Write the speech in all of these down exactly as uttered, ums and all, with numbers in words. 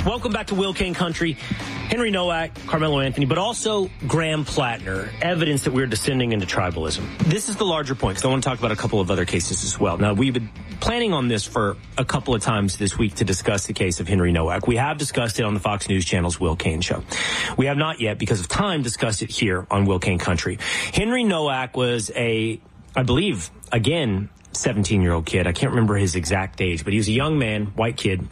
Welcome back to Will Kane Country. Henry Nowak, Carmelo Anthony, but also Graham Plattner, evidence that we're descending into tribalism. This is the larger point, because I want to talk about a couple of other cases as well. Now, we've been planning on this for a couple of times this week to discuss the case of Henry Nowak. We have discussed it on the Fox News Channel's Will Kane Show. We have not yet, because of time, discussed it here on Will Kane Country. Henry Nowak was a, I believe, again, seventeen-year-old kid. I can't remember his exact age, but he was a young man, white kid,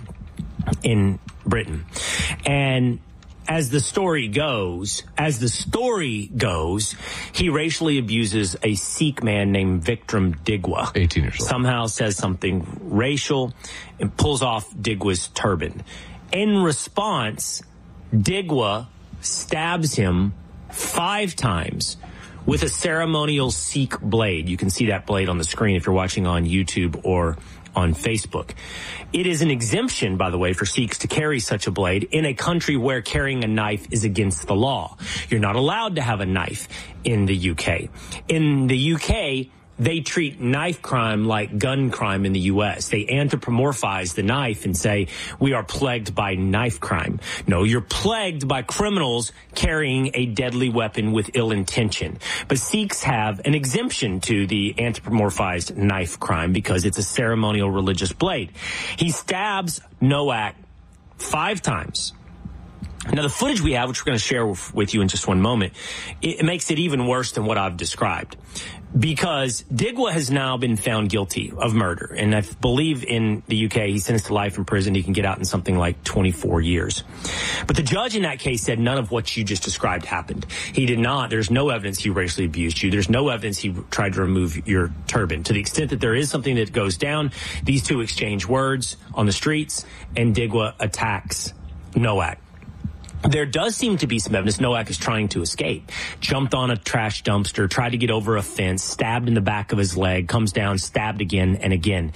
in Britain. And as the story goes, as the story goes, he racially abuses a Sikh man named Vikram Digwa. eighteen years old. Somehow says something racial and pulls off Digwa's turban. In response, Digwa stabs him five times with a ceremonial Sikh blade. You can see that blade on the screen if you're watching on YouTube or on Facebook. It is an exemption, by the way, for Sikhs to carry such a blade in a country where carrying a knife is against the law. You're not allowed to have a knife in the U K. In the U K, they treat knife crime like gun crime in the U S. They anthropomorphize the knife and say, we are plagued by knife crime. No, you're plagued by criminals carrying a deadly weapon with ill intention. But Sikhs have an exemption to the anthropomorphized knife crime because it's a ceremonial religious blade. He stabs Nowak five times. Now, the footage we have, which we're going to share with you in just one moment, it makes it even worse than what I've described. Because Digwa has now been found guilty of murder. And I believe in the U K, he's sentenced to life in prison. He can get out in something like twenty-four years. But the judge in that case said none of what you just described happened. He did not. There's no evidence he racially abused you. There's no evidence he tried to remove your turban. To the extent that there is something that goes down, these two exchange words on the streets, and Digwa attacks Nowak. There does seem to be some evidence Nowak is trying to escape. Jumped on a trash dumpster, tried to get over a fence, stabbed in the back of his leg, comes down, stabbed again and again.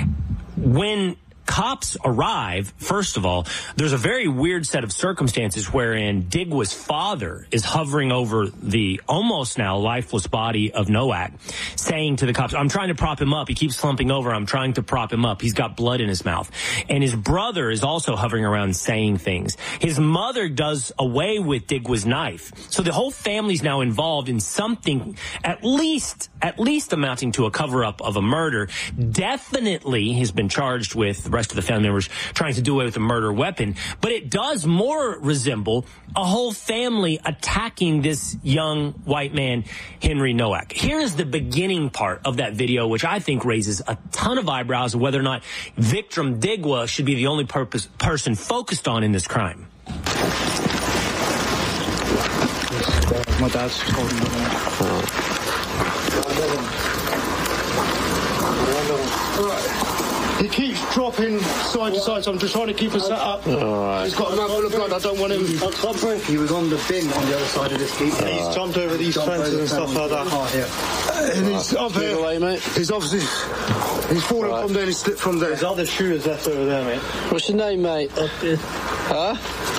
When cops arrive, first of all, there's a very weird set of circumstances wherein Digwa's father is hovering over the almost now lifeless body of Nowak, saying to the cops, I'm trying to prop him up. He keeps slumping over. I'm trying to prop him up. He's got blood in his mouth. And his brother is also hovering around saying things. His mother does away with Digwa's knife. So the whole family's now involved in something at least, at least amounting to a cover-up of a murder. Definitely has been charged with the rest of the family members trying to do away with a murder weapon. But it does more resemble a whole family attacking this young white man, Henry Nowak. Here is the beginning part of that video, which I think raises a ton of eyebrows of whether or not Vikram Digwa should be the only purpose, person focused on in this crime. My dad's holding me there. He keeps dropping side to side, so I'm just trying to keep us set up. Right. He's got a mouthful of blood. I don't want him. He was on the bin on the other side of this heap. He's uh, jumped over these fences and stuff like that. Oh, yeah. And he's up here. Away, mate. He's obviously he's fallen right from there and he's slipped from there. His other shoe is left over there, mate. What's your name, mate? Huh?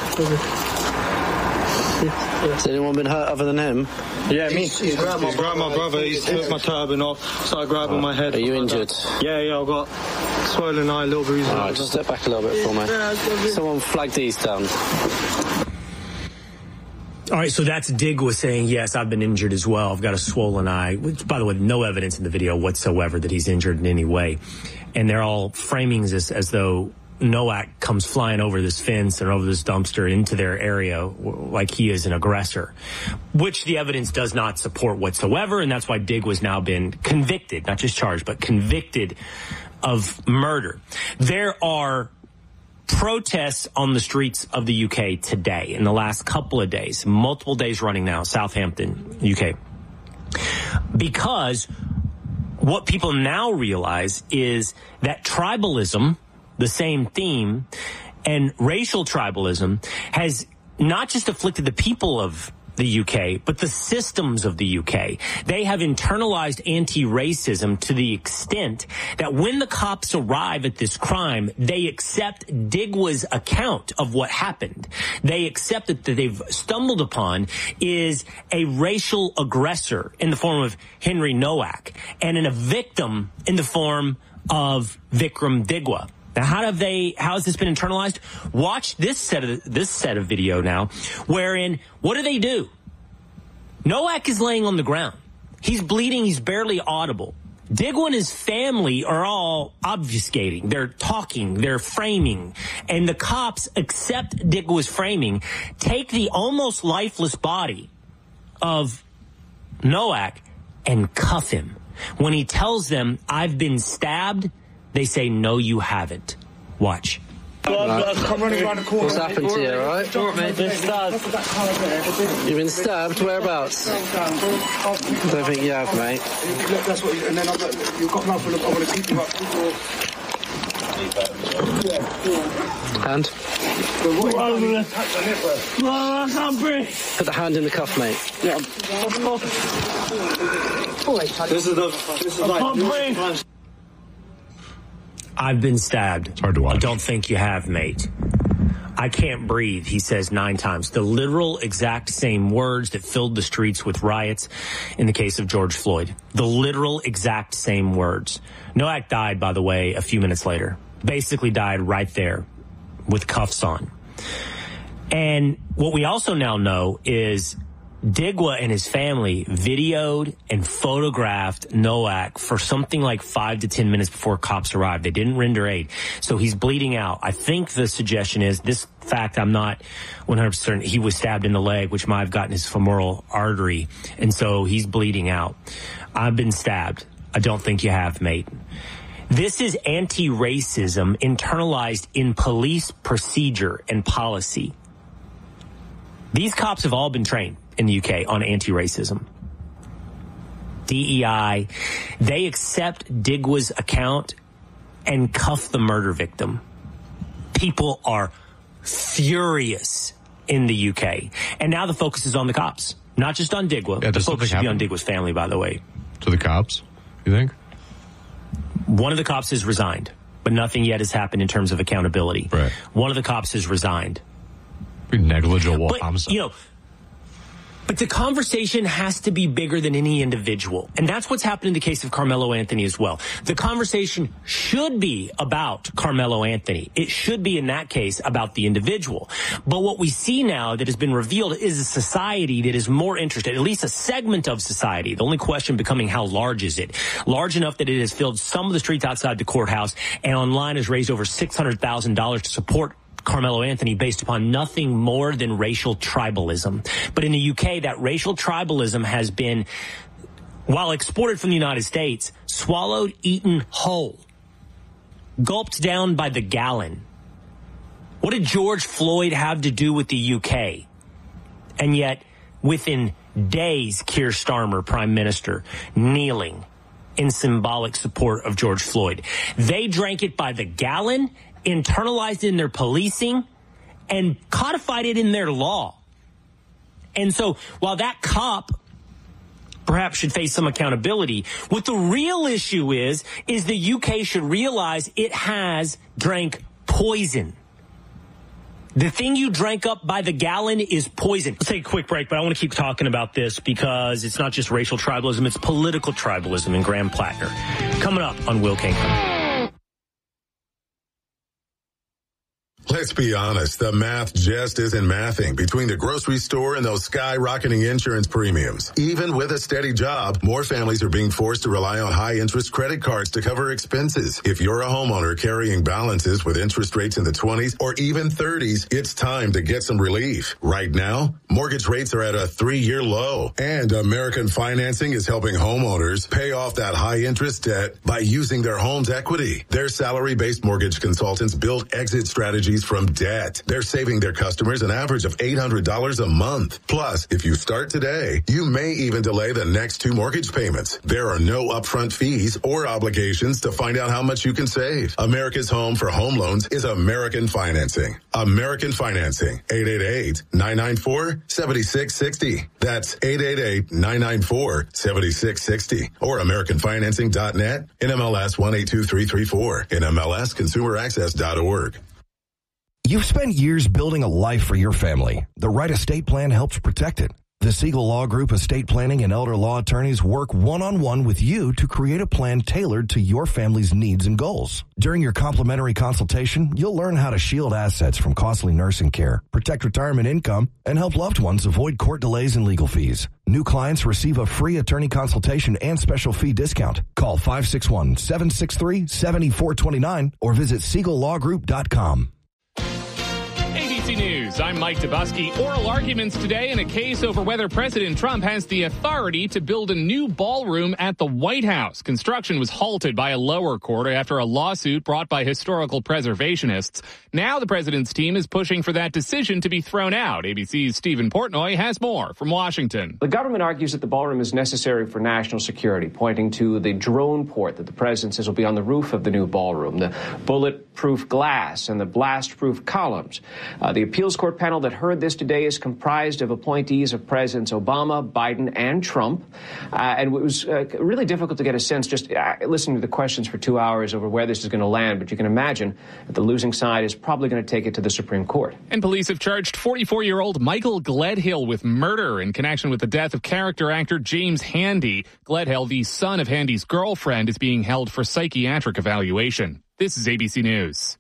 Has anyone been hurt other than him? Yeah, me. He's, he's, grabbed, he's grabbed my brother. He's took my turban off. Started grabbing oh. my head. Are you injured? Yeah, yeah. I've got swollen eye, little bruises. All right, just step back a little bit for me. Someone flag these down. All right, so that's Digwa saying, yes, I've been injured as well. I've got a swollen eye. Which, by the way, no evidence in the video whatsoever that he's injured in any way. And they're all framing this as though Nowak comes flying over this fence and over this dumpster into their area like he is an aggressor, which the evidence does not support whatsoever. And that's why Digwa's now been convicted, not just charged, but convicted of murder. There are protests on the streets of the U K today, in the last couple of days, multiple days running now, Southampton, U K, because what people now realize is that tribalism, the same theme, and racial tribalism has not just afflicted the people of the U K, but the systems of the U K. They have internalized anti-racism to the extent that when the cops arrive at this crime, they accept Digwa's account of what happened. They accept that they've stumbled upon is a racial aggressor in the form of Henry Nowak and in a victim in the form of Vikram Digwa. Now, how have they? How has this been internalized? Watch this set of this set of video now, wherein what do they do? Nowak is laying on the ground. He's bleeding. He's barely audible. Digwa and his family are all obfuscating. They're talking. They're framing. And the cops accept Digwa's framing, take the almost lifeless body of Nowak and cuff him. When he tells them, "I've been stabbed," they say, "No, you haven't." Watch. Right. Come running around the corner. What's happened to you, all right? Been stabbed. You've been stabbed? Whereabouts? I don't think you have, mate. Look, that's what you, and then I've got, you've got nothing. I want to keep you up. Hand. No, I can't breathe. Put the hand in the cuff, mate. Yeah. This is the. This is like. I can't breathe. I've been stabbed. It's hard to watch. I don't think you have, mate. I can't breathe, he says nine times. The literal exact same words that filled the streets with riots in the case of George Floyd. The literal exact same words. Nowak died, by the way, a few minutes later. Basically died right there with cuffs on. And what we also now know is Digwa and his family videoed and photographed Nowak for something like five to ten minutes before cops arrived. They didn't render aid. So he's bleeding out. I think the suggestion is this fact, I'm not one hundred percent certain, he was stabbed in the leg, which might have gotten his femoral artery. And so he's bleeding out. I've been stabbed. I don't think you have, mate. This is anti-racism internalized in police procedure and policy. These cops have all been trained in the U K on anti-racism. D E I, they accept Digwa's account and cuff the murder victim. People are furious in the U K. And now the focus is on the cops, not just on Digwa. Yeah, the focus should happen? be on Digwa's family, by the way. To the cops, you think? One of the cops has resigned, but nothing yet has happened in terms of accountability. Right. One of the cops has resigned. Pretty negligible but, homicide. You know, but the conversation has to be bigger than any individual. And that's what's happened in the case of Carmelo Anthony as well. The conversation should be about Carmelo Anthony. It should be, in that case, about the individual. But what we see now that has been revealed is a society that is more interested, at least a segment of society. The only question becoming how large is it? Large enough that it has filled some of the streets outside the courthouse and online has raised over six hundred thousand dollars to support Carmelo Anthony based upon nothing more than racial tribalism. But in the U K, that racial tribalism has been, while exported from the United States, swallowed, eaten whole, gulped down by the gallon. What did George Floyd have to do with the U K? And yet, within days, Keir Starmer, Prime Minister, kneeling in symbolic support of George Floyd. They drank it by the gallon, internalized it in their policing, and codified it in their law. And so while that cop perhaps should face some accountability, what the real issue is, is the U K should realize it has drank poison. The thing you drank up by the gallon is poison. Let's take a quick break, but I want to keep talking about this because it's not just racial tribalism, it's political tribalism in Graham Plattner. Coming up on Will Kingston. Let's be honest, the math just isn't mathing between the grocery store and those skyrocketing insurance premiums. Even with a steady job, more families are being forced to rely on high-interest credit cards to cover expenses. If you're a homeowner carrying balances with interest rates in the twenties or even thirties, it's time to get some relief. Right now, mortgage rates are at a three-year low, and American Financing is helping homeowners pay off that high-interest debt by using their home's equity. Their salary-based mortgage consultants build exit strategies from debt. They're saving their customers an average of eight hundred dollars a month. Plus, if you start today, you may even delay the next two mortgage payments. There are no upfront fees or obligations to find out how much you can save. America's home for home loans is American Financing. American Financing. eight eight eight, nine nine four, seven six six zero. That's eight eight eight, nine nine four, seven six six zero. Or American Financing dot net. N M L S one eight two three three four. N M L S consumer access dot org. You've spent years building a life for your family. The right estate plan helps protect it. The Siegel Law Group estate planning and elder law attorneys work one-on-one with you to create a plan tailored to your family's needs and goals. During your complimentary consultation, you'll learn how to shield assets from costly nursing care, protect retirement income, and help loved ones avoid court delays and legal fees. New clients receive a free attorney consultation and special fee discount. Call five six one, seven six three, seven four two nine or visit siegel law group dot com. A B C News, I'm Mike Dubusky. Oral arguments today in a case over whether President Trump has the authority to build a new ballroom at the White House. Construction was halted by a lower court after a lawsuit brought by historical preservationists. Now the president's team is pushing for that decision to be thrown out. A B C's Stephen Portnoy has more from Washington. The government argues that the ballroom is necessary for national security, pointing to the drone port that the president says will be on the roof of the new ballroom, the bulletproof glass and the blast-proof columns. Uh, the appeals court panel that heard this today is comprised of appointees of Presidents Obama, Biden, and Trump. Uh, and it was uh, really difficult to get a sense just uh, listening to the questions for two hours over where this is going to land. But you can imagine that the losing side is probably going to take it to the Supreme Court. And police have charged forty-four-year-old Michael Gledhill with murder in connection with the death of character actor James Handy. Gledhill, the son of Handy's girlfriend, is being held for psychiatric evaluation. This is A B C News.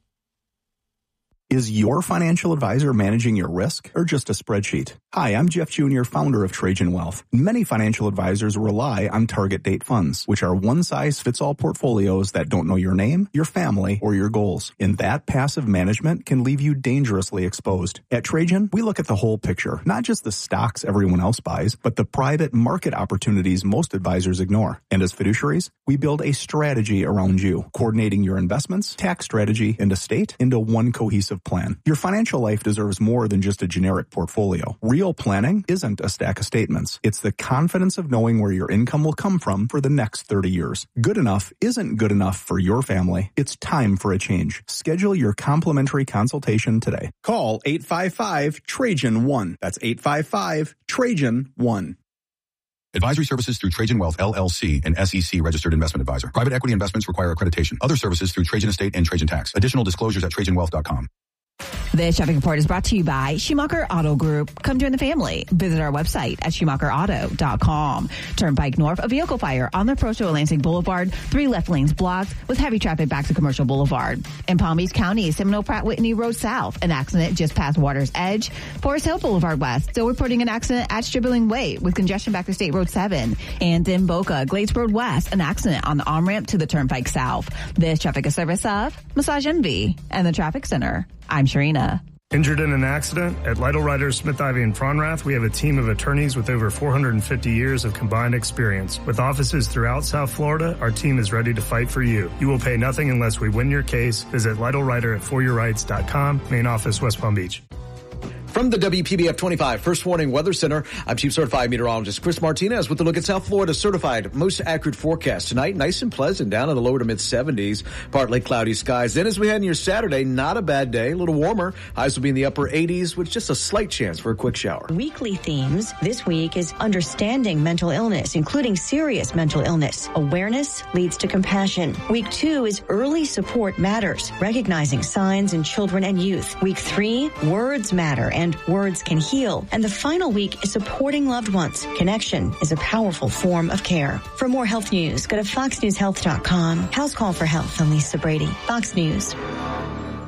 Is your financial advisor managing your risk or just a spreadsheet? Hi, I'm Jeff Junior, founder of Trajan Wealth. Many financial advisors rely on target date funds, which are one-size-fits-all portfolios that don't know your name, your family, or your goals. And that passive management can leave you dangerously exposed. At Trajan, we look at the whole picture, not just the stocks everyone else buys, but the private market opportunities most advisors ignore. And as fiduciaries, we build a strategy around you, coordinating your investments, tax strategy, and estate into one cohesive plan. Your financial life deserves more than just a generic portfolio. Real planning isn't a stack of statements. It's the confidence of knowing where your income will come from for the next thirty years. Good enough isn't good enough for your family. It's time for a change. Schedule your complimentary consultation today. Call eight five five, Trajan one. That's eight five five, Trajan one. Advisory services through Trajan Wealth, L L C, an S E C registered investment advisor. Private equity investments require accreditation. Other services through Trajan Estate and Trajan Tax. Additional disclosures at trajan wealth dot com. This traffic report is brought to you by Schumacher Auto Group. Come join the family. Visit our website at schumacher auto dot com. Turnpike North, a vehicle fire on the approach to Lansing Boulevard. Three left lanes blocked with heavy traffic back to Commercial Boulevard. In Palm Beach County, Seminole Pratt Whitney Road South. An accident just past Water's Edge. Forest Hill Boulevard West. Still reporting an accident at Stribling Way with congestion back to State Road seven. And in Boca, Glades Road West. An accident on the on-ramp to the Turnpike South. This traffic is service of Massage Envy and the Traffic Center. I'm Sharina. Injured in an accident? At Lytle Riders, Smith Ivy, and Fronrath, we have a team of attorneys with over four hundred fifty years of combined experience. With offices throughout South Florida, our team is ready to fight for you. You will pay nothing unless we win your case. Visit Lytle Rider at for your rights dot com. Main office, West Palm Beach. From the W P B F twenty-five First Warning Weather Center, I'm Chief Certified Meteorologist Chris Martinez with a look at South Florida's certified most accurate forecast. Tonight, nice and pleasant, down in the lower to mid seventies, partly cloudy skies. Then as we head into your Saturday, not a bad day, a little warmer. Highs will be in the upper eighties with just a slight chance for a quick shower. Weekly themes this week is understanding mental illness, including serious mental illness. Awareness leads to compassion. Week two is early support matters, recognizing signs in children and youth. Week three, words matter and words can heal. And the final week is supporting loved ones. Connection is a powerful form of care. For more health news, go to fox news health dot com. House Call for Health and Lisa Brady. Fox News.